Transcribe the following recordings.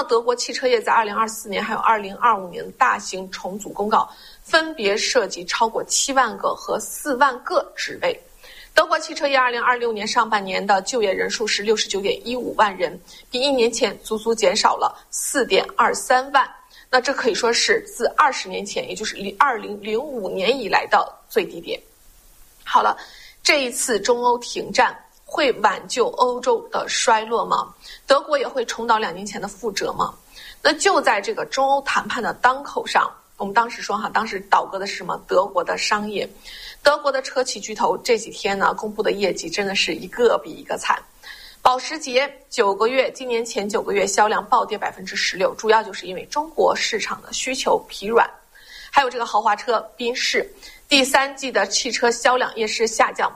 么德国汽车业在2024年还有2025年大型重组公告，分别涉及超过7万个和4万个职位。德国汽车业2026年上半年的就业人数是69.15万人，比1年前足足减少了4.23万。那这可以说是自20年前，也就是2005年以来的最低点。好了，这一次中欧停战会挽救欧洲的衰落吗？德国也会重蹈2年前的覆辙吗？那就在这个中欧谈判的当口上，我们当时说当时倒戈的是什么？德国的商业。德国的车企巨头这几天呢公布的业绩真的是一个比一个惨。保时捷今年前9个月销量暴跌16%，主要就是因为中国市场的需求疲软。还有这个豪华车宾士，第3季的汽车销量也是下降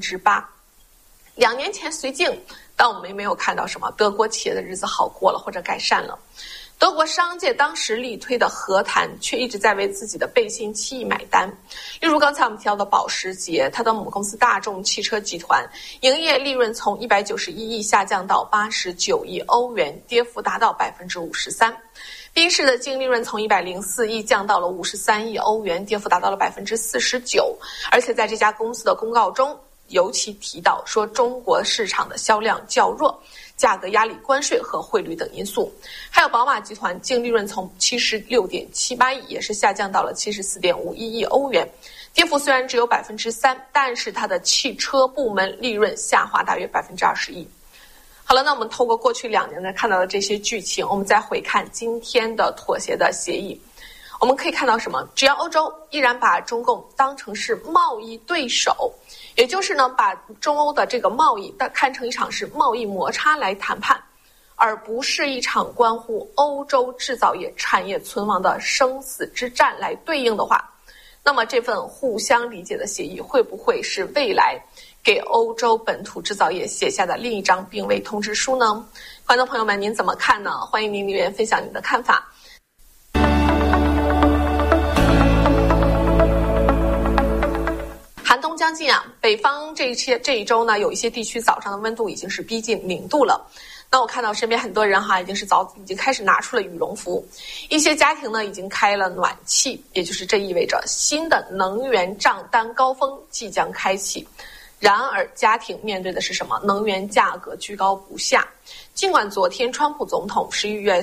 8%。2年前绥靖，但我们也没有看到什么德国企业的日子好过了或者改善了。德国商界当时力推的和谈，却一直在为自己的背信弃义买单。例如刚才我们提到的保时捷，它的母公司大众汽车集团营业利润从191亿下降到89亿欧元，跌幅达到53%。宾士的净利润从104亿降到了53亿欧元，跌幅达到了49%。而且在这家公司的公告中尤其提到说，中国市场的销量较弱，价格压力、关税和汇率等因素。还有宝马集团净利润从76.78亿也是下降到了74.51亿欧元，跌幅虽然只有3%，但是它的汽车部门利润下滑大约21%。好了，那我们透过过去2年呢看到的这些剧情，我们再回看今天的妥协的协议，我们可以看到什么？只要欧洲依然把中共当成是贸易对手，也就是呢把中欧的这个贸易看成一场是贸易摩擦来谈判，而不是一场关乎欧洲制造业产业存亡的生死之战来对应的话，那么这份互相理解的协议会不会是未来给欧洲本土制造业写下的另一张病危通知书呢？观众朋友们，您怎么看呢？欢迎您留言分享您的看法。寒冬将近啊，北方这一周呢，有一些地区早上的温度已经是逼近0度了。那我看到身边很多人已经开始拿出了羽绒服，一些家庭呢已经开了暖气，也就是这意味着新的能源账单高峰即将开启。然而家庭面对的是什么？能源价格居高不下。尽管昨天川普总统11月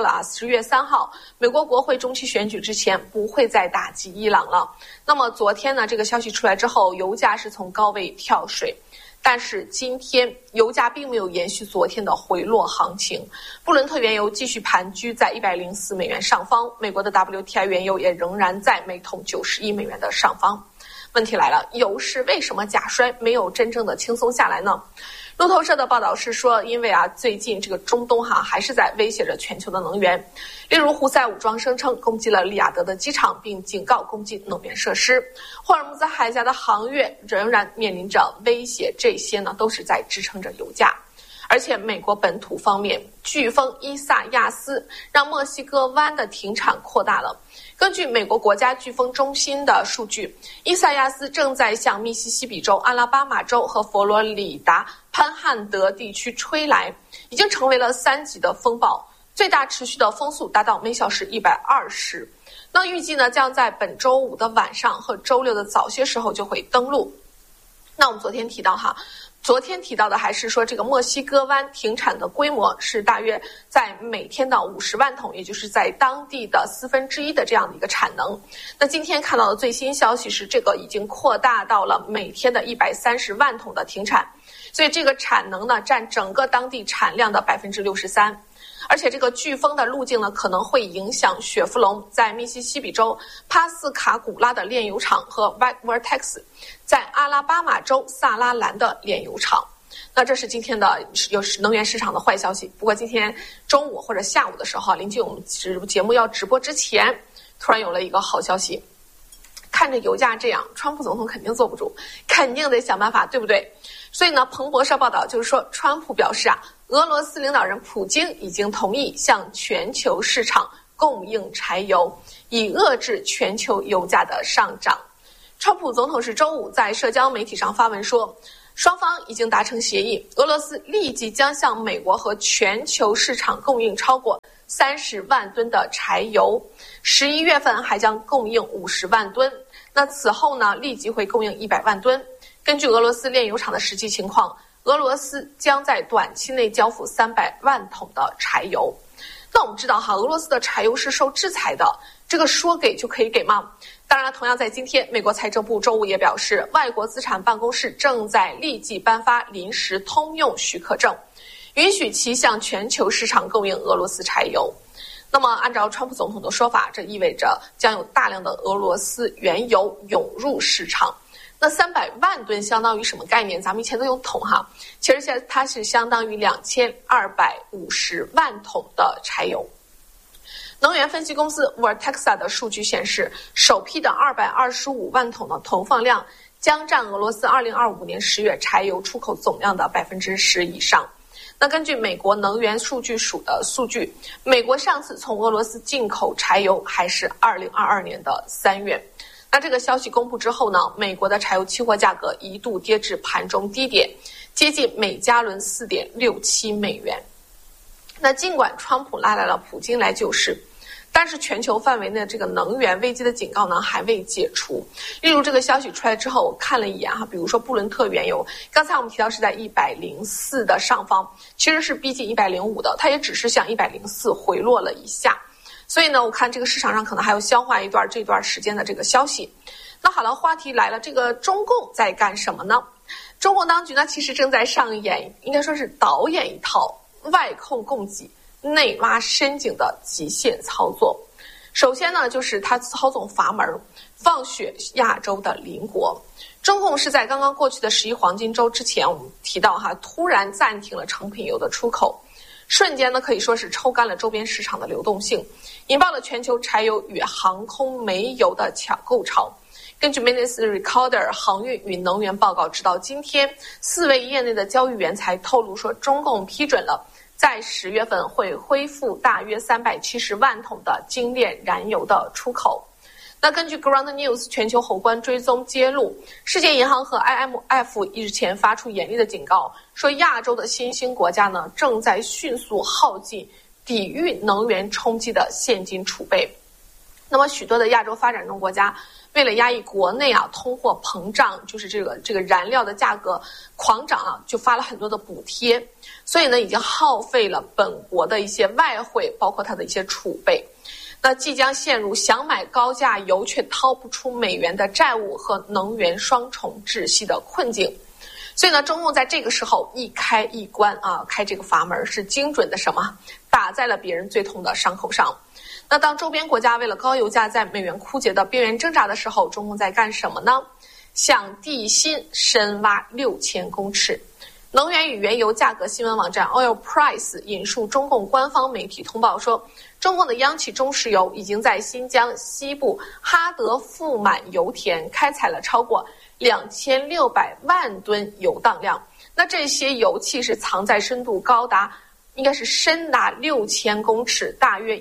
3号美国国会中期选举之前不会再打击伊朗了，那么昨天呢这个消息出来之后，油价是从高位跳水，但是今天油价并没有延续昨天的回落行情，布伦特原油继续盘踞在104美元上方，美国的 WTI 原油也仍然在每桶91美元的上方。问题来了，油市为什么假摔没有真正的轻松下来呢？路透社的报道是说，因为最近这个中东还是在威胁着全球的能源，例如胡塞武装声称攻击了利雅得的机场，并警告攻击能源设施，霍尔木兹海峡的航运仍然面临着威胁，这些呢都是在支撑着油价。而且美国本土方面，飓风伊萨亚斯让墨西哥湾的停产扩大了。根据美国国家飓风中心的数据，伊萨亚斯正在向密西西比州、阿拉巴马州和佛罗里达潘汉德地区吹来，已经成为了3级的风暴，最大持续的风速达到每小时120。那预计呢将在本周5的晚上和周6的早些时候就会登陆。那我们昨天提到的还是说，这个墨西哥湾停产的规模是大约在每天的50万桶，也就是在当地的1/4的这样的一个产能。那今天看到的最新消息是，这个已经扩大到了每天的130万桶的停产，所以这个产能呢占整个当地产量的63%。而且这个飓风的路径呢，可能会影响雪佛龙在密西西比州帕斯卡古拉的炼油厂和 Vertex 在阿拉巴马州萨拉兰的炼油厂。那这是今天的能源市场的坏消息。不过今天中午或者下午的时候，临近我们节目要直播之前，突然有了一个好消息。看着油价这样，川普总统肯定坐不住，肯定得想办法，对不对？所以呢，彭博社报道就是说，川普表示俄罗斯领导人普京已经同意向全球市场供应柴油，以遏制全球油价的上涨。川普总统是周五在社交媒体上发文说， 双方已经达成协议，俄罗斯立即将向美国和全球市场供应超过30万吨的柴油，11月份还将供应50万吨。那此后呢，立即会供应100万吨。根据俄罗斯炼油厂的实际情况，俄罗斯将在短期内交付300万桶的柴油。那我们知道哈，俄罗斯的柴油是受制裁的，这个说给就可以给吗？当然，同样在今天，美国财政部周五也表示，外国资产办公室正在立即颁发临时通用许可证，允许其向全球市场供应俄罗斯柴油。那么按照川普总统的说法，这意味着将有大量的俄罗斯原油涌入市场。那300万吨相当于什么概念？咱们以前都用桶哈，其实它是相当于2250万桶的柴油。能源分析公司 Vortexa 的数据显示，首批的225万桶的投放量将占俄罗斯2025年10月柴油出口总量的10%以上。那根据美国能源数据署的数据，美国上次从俄罗斯进口柴油还是2022年的3月。那这个消息公布之后呢，美国的柴油期货价格一度跌至盘中低点，接近每加仑4.67美元。那尽管川普拉来了普京来救市，但是全球范围内的这个能源危机的警告呢还未解除。例如这个消息出来之后，我看了一眼哈，比如说布伦特原油，刚才我们提到是在104的上方，其实是逼近105的，它也只是向104回落了一下。所以呢，我看这个市场上可能还要消化这段时间的这个消息。那好了，话题来了，这个中共在干什么呢？中共当局呢，其实正在上演，应该说是导演一套外控供给、内挖深井的极限操作。首先呢，就是他操纵阀门，放血亚洲的邻国。中共是在刚刚过去的11黄金周之前，我们提到哈，突然暂停了成品油的出口。瞬间呢，可以说是抽干了周边市场的流动性，引爆了全球柴油与航空煤油的抢购潮。根据 Minutes Recorder 航运与能源报告，直到今天，4位业内的交易员才透露说，中共批准了在10月份会恢复大约370万桶的精炼燃油的出口。那根据 Ground News 全球宏观追踪揭露，世界银行和 IMF 日前发出严厉的警告，说亚洲的新兴国家呢正在迅速耗尽抵御能源冲击的现金储备。那么许多的亚洲发展中国家为了压抑国内通货膨胀，就是这个燃料的价格狂涨就发了很多的补贴，所以呢已经耗费了本国的一些外汇，包括它的一些储备。那即将陷入想买高价油却掏不出美元的债务和能源双重窒息的困境。所以呢，中共在这个时候一开一关开这个阀门是精准的什么？打在了别人最痛的伤口上。那当周边国家为了高油价在美元枯竭的边缘挣扎的时候，中共在干什么呢？向地心深挖6000公尺。能源与原油价格新闻网站 Oil Price 引述中共官方媒体通报说，中共的央企中石油已经在新疆西部哈德富满油田开采了超过2600万吨油当量。那这些油气是藏在深度高达应该是深达6000公尺，大约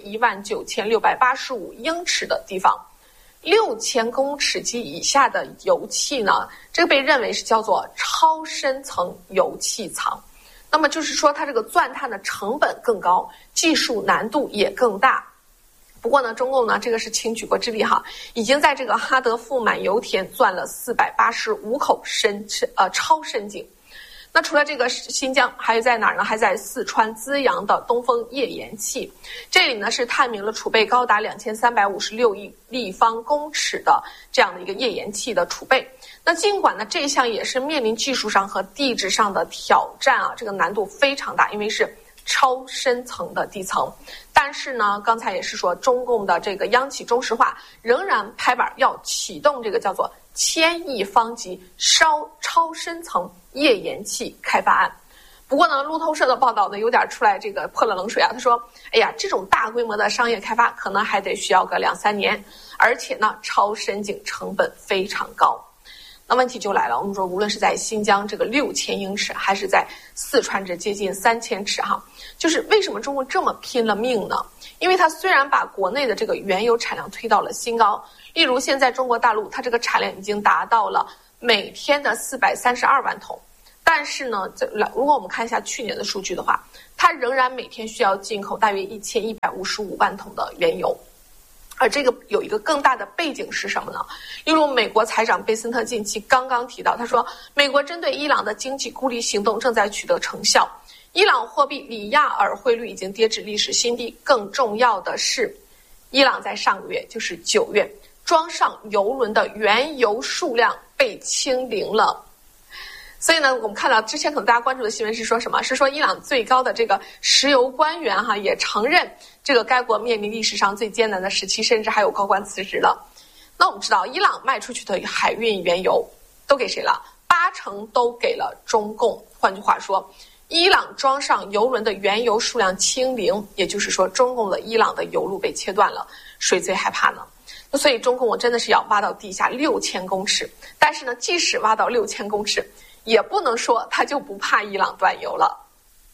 19685英尺的地方。6000公尺及以下的油气呢，这个被认为是叫做超深层油气藏。那么就是说它这个钻探的成本更高，技术难度也更大。不过呢，中共呢这个是倾举国之力哈，已经在这个哈德富满油田钻了485口超深井。那除了这个新疆，还有在哪儿呢？还在四川资阳的东风页岩气，这里呢是探明了储备高达2356亿立方公尺的这样的一个页岩气的储备。那尽管呢这项也是面临技术上和地质上的挑战这个难度非常大，因为是超深层的地层。但是呢，刚才也是说，中共的这个央企中石化仍然拍板要启动这个叫做1000亿方级超深层页岩气开发案。不过呢，路透社的报道呢有点出来这个泼了冷水他说，哎呀，这种大规模的商业开发可能还得需要个2-3年，而且呢，超深井成本非常高。那问题就来了，我们说无论是在新疆这个6000英尺，还是在四川这接近3000尺就是为什么中国这么拼了命呢？因为它虽然把国内的这个原油产量推到了新高，例如现在中国大陆它这个产量已经达到了每天的432万桶， 但是呢，如果我们看一下去年的数据的话，它仍然每天需要进口大约1155万桶的原油。而这个有一个更大的背景是什么呢？例如美国财长贝森特近期刚刚提到，他说美国针对伊朗的经济孤立行动正在取得成效，伊朗货币里亚尔汇率已经跌至历史新低。更重要的是，伊朗在上个月，就是9月，装上油轮的原油数量被清零了。所以呢，我们看到之前可能大家关注的新闻是说什么？是说伊朗最高的这个石油官员也承认这个该国面临历史上最艰难的时期，甚至还有高官辞职了。那我们知道，伊朗卖出去的海运原油都给谁了？80%都给了中共。换句话说，伊朗装上油轮的原油数量清零，也就是说，中共的伊朗的油路被切断了，谁最害怕呢？所以中共真的是要挖到地下6000公尺。但是呢，即使挖到6000公尺，也不能说他就不怕伊朗断油了。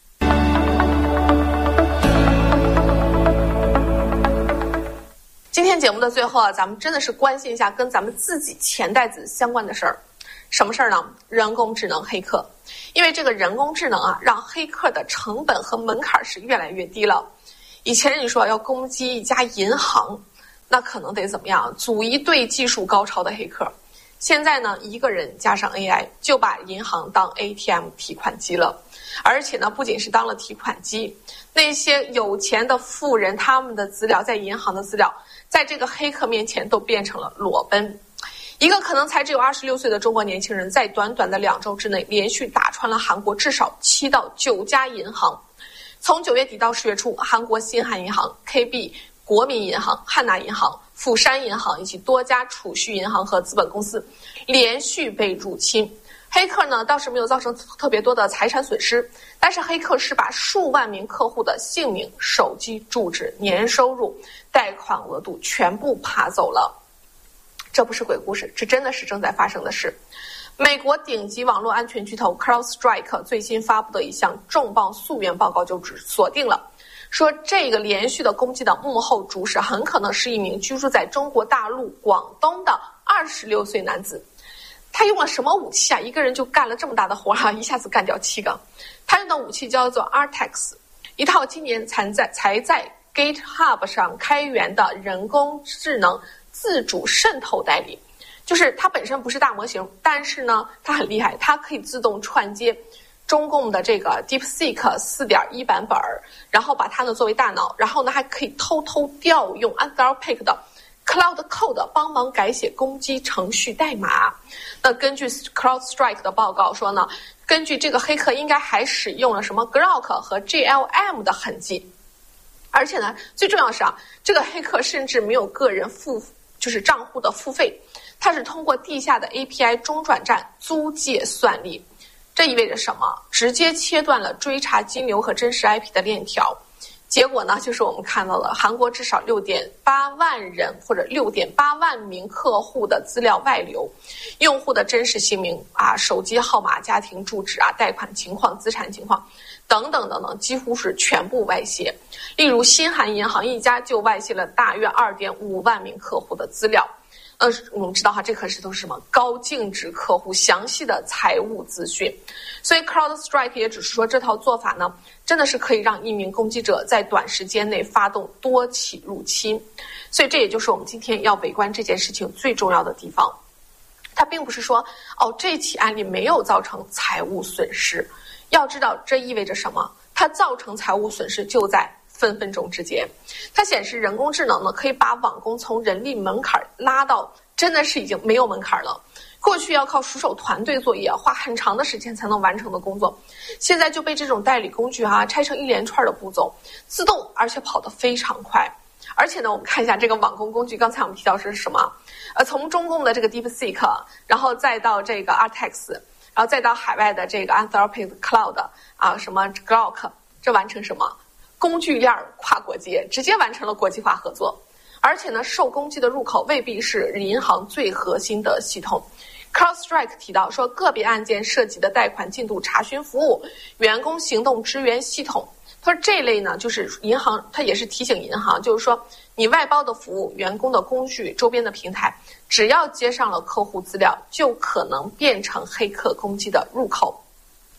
今天节目的最后咱们真的是关心一下跟咱们自己钱袋子相关的事儿。什么事儿呢？人工智能黑客。因为这个人工智能让黑客的成本和门槛是越来越低了。以前你说要攻击一家银行，那可能得怎么样？组一队技术高超的黑客。现在呢，一个人加上 AI 就把银行当 ATM 提款机了。而且呢，不仅是当了提款机，那些有钱的富人他们的资料，在银行的资料，在这个黑客面前都变成了裸奔。一个可能才只有26岁的中国年轻人，在短短的2周之内，连续打穿了韩国至少7到9家银行。从9月底到10月初，韩国新汉银行、KB、国民银行、汉娜银行、釜山银行以及多家储蓄银行和资本公司连续被入侵。黑客呢倒是没有造成特别多的财产损失，但是黑客是把数万名客户的姓名、手机、住址、年收入、贷款额度全部爬走了。这不是鬼故事，这真的是正在发生的事。美国顶级网络安全巨头 CrowdStrike 最新发布的一项重磅溯源报告就锁定了，说这个连续的攻击的幕后主使很可能是一名居住在中国大陆广东的26岁男子。他用了什么武器一个人就干了这么大的活一下子干掉7个。他用的武器叫做 Artex， 一套今年才在 GitHub 上开源的人工智能自主渗透代理。就是它本身不是大模型，但是呢它很厉害，它可以自动串接中共的这个 DeepSeek 4.1 版本，然后把它呢作为大脑，然后呢还可以偷偷调用 Anthropic 的 Cloud Code 帮忙改写攻击程序代码。那根据 CrowdStrike 的报告说呢，根据这个黑客应该还使用了什么 Grok 和 GLM 的痕迹。而且呢，最重要的是这个黑客甚至没有个人就是账户的付费，它是通过地下的 API 中转站租借算力。这意味着什么？直接切断了追查金流和真实 IP 的链条。结果呢，就是我们看到了韩国至少6.8万人或者6.8万名客户的资料外流，用户的真实姓名手机号码、家庭住址贷款情况、资产情况等等等等，几乎是全部外泄。例如新韩银行一家就外泄了大约2.5万名客户的资料。我们知道这可是都是什么高净值客户详细的财务资讯。所以 CrowdStrike 也只是说这套做法呢，真的是可以让一名攻击者在短时间内发动多起入侵。所以这也就是我们今天要围观这件事情最重要的地方。它并不是说这起案例没有造成财务损失，要知道这意味着什么？它造成财务损失就在分分钟之间。它显示人工智能呢，可以把网工从人力门槛拉到真的是已经没有门槛了。过去要靠熟手团队作业，花很长的时间才能完成的工作，现在就被这种代理工具拆成一连串的步骤，自动而且跑得非常快。而且呢，我们看一下这个网工工具，刚才我们提到是什么？从中共的这个 DeepSeek， 然后再到这个 Artex， 然后再到海外的这个 Anthropic Cloud 什么 Grok， 这完成什么？工具链跨国界，直接完成了国际化合作。而且呢，受攻击的入口未必是银行最核心的系统。CrowdStrike 提到说，个别案件涉及的贷款进度查询服务、员工行动支援系统。他说这类呢，就是银行，他也是提醒银行，就是说你外包的服务、员工的工具、周边的平台，只要接上了客户资料，就可能变成黑客攻击的入口。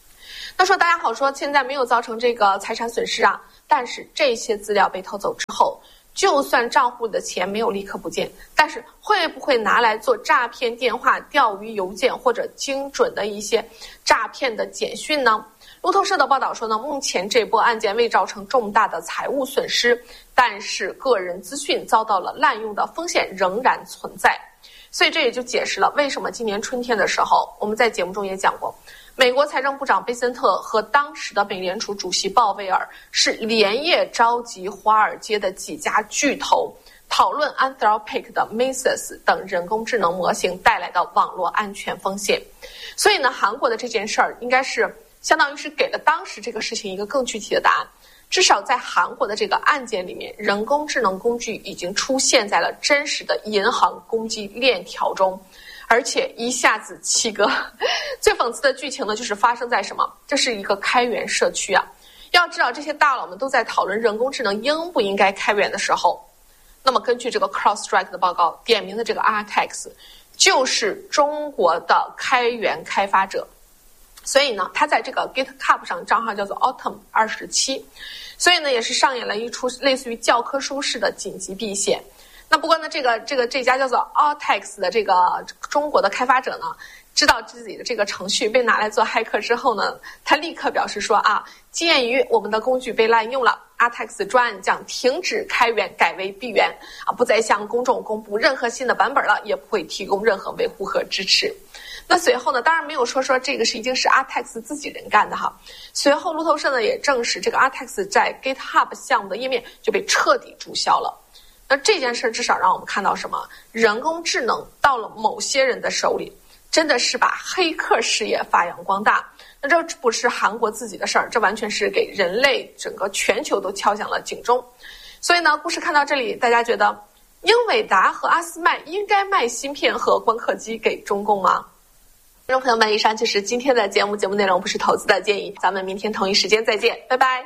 那说大家好，说现在没有造成这个财产损失啊，但是这些资料被偷走之后，就算账户的钱没有立刻不见，但是会不会拿来做诈骗电话、钓鱼邮件或者精准的一些诈骗的简讯呢？路透社的报道说呢，目前这波案件未造成重大的财务损失，但是个人资讯遭到了滥用的风险仍然存在。所以这也就解释了为什么今年春天的时候，我们在节目中也讲过，美国财政部长贝森特和当时的美联储主席鲍威尔是连夜召集华尔街的几家巨头，讨论 Anthropic 的 Mesos 等人工智能模型带来的网络安全风险。所以呢，韩国的这件事儿应该是相当于是给了当时这个事情一个更具体的答案。至少在韩国的这个案件里面，人工智能工具已经出现在了真实的银行攻击链条中，而且一下子7个。最讽刺的剧情呢，就是发生在什么？这是一个开源社区啊！要知道，这些大佬们都在讨论人工智能应不应该开源的时候，那么根据这个 CrowdStrike 的报告，点名的这个 Artex 就是中国的开源开发者。所以呢，他在这个 GitHub 上账号叫做 Autumn27， 所以呢，也是上演了一出类似于教科书式的紧急避险。那不过呢，这家叫做 Artex 的这个中国的开发者呢，知道自己的这个程序被拿来做骇客之后呢，他立刻表示说啊，鉴于我们的工具被滥用了， Artex 专案将停止开源，改为闭源啊，不再向公众公布任何新的版本了，也不会提供任何维护和支持。那随后呢，当然没有说这个已经是 Artex 自己人干的哈。随后路透社呢也证实，这个 Artex 在 GitHub 项目的页面就被彻底注销了。那这件事至少让我们看到什么？人工智能到了某些人的手里，真的是把黑客事业发扬光大。那这不是韩国自己的事儿，这完全是给人类整个全球都敲响了警钟。所以呢，故事看到这里，大家觉得英伟达和阿斯麦应该卖芯片和光刻机给中共吗？听众朋友们，以上就是今天的节目内容，不是投资的建议。咱们明天同一时间再见，拜拜。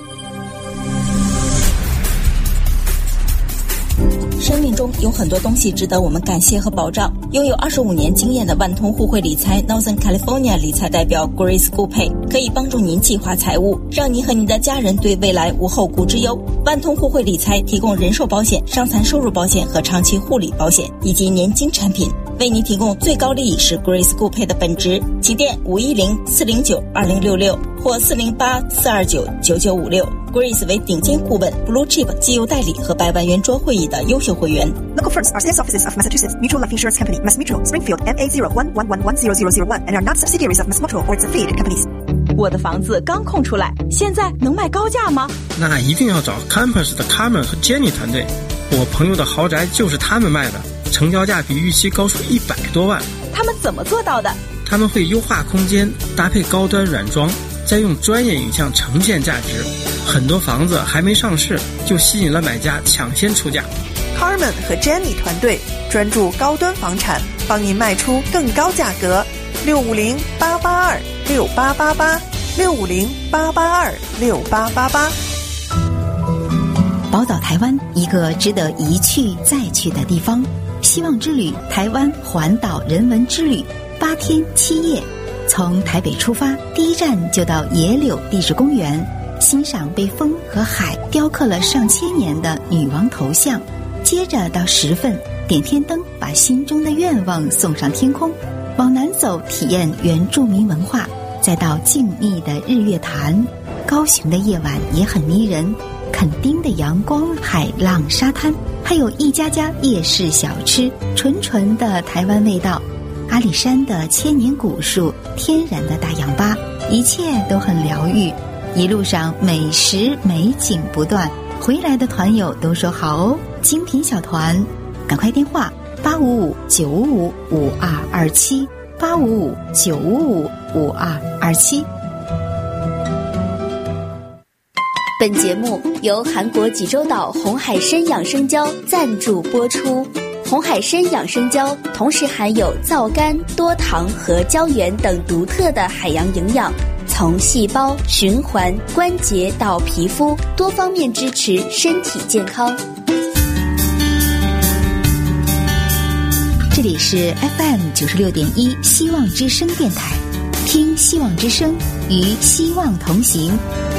生命中有很多东西值得我们感谢和保障。拥有25年经验的万通互惠理财 Northern California 理财代表 Grace Gupay 可以帮助您计划财务，让您和您的家人对未来无后顾之忧。万通互惠理财提供人寿保险、伤残收入保险和长期护理保险以及年金产品，为您提供最高利益是 Grace Gupay 的本职。起电510-409-2066或408-429-9956。Grace 为顶尖顾问 Blue Chip 绩优代理和100万圆桌会议的优秀会员。 Local firms are sales offices of Massachusetts Mutual Life Insurance Company, Mass Mutual, Springfield, MA01110001 and are not subsidiaries of Mass Mutual or its affiliated companies. 我的房子刚空出来，现在能卖高价吗？ 那一定要找 Campus 的 Carmen 和 Jenny 团队，我朋友的豪宅就是他们卖的，成交价比预期高出100多万。 他们怎么做到的？ 他们会优化空间，搭配高端软装，再用专业影像呈现价值。很多房子还没上市，就吸引了买家抢先出价。 Carmen 和 Jenny 团队专注高端房产，帮您卖出更高价格。650-882-6888，650-882-6888。 宝岛台湾，一个值得一去再去的地方。希望之旅台湾环岛人文之旅，8天7夜，从台北出发，第一站就到野柳地质公园，欣赏被风和海雕刻了上千年的女王头像，接着到10份点天灯，把心中的愿望送上天空，往南走体验原住民文化，再到静谧的日月潭。高雄的夜晚也很迷人，垦丁的阳光、海浪、沙滩，还有一家家夜市小吃，纯纯的台湾味道。阿里山的千年古树，天然的大氧吧，一切都很疗愈。一路上美食美景不断，回来的团友都说好哦，精品小团，赶快电话855-955-5227 855-955-5227。 本节目由韩国济州岛红海参养生胶赞助播出。红海参养生胶同时含有皂苷、多糖和胶原等独特的海洋营养，从细胞、循环、关节到皮肤，多方面支持身体健康。 这里是 FM96.1希望之声电台， 听希望之声，与希望同行。